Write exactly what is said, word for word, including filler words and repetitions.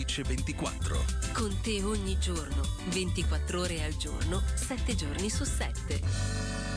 Felice ventiquattro. Con te ogni giorno, ventiquattro ore al giorno, sette giorni su sette.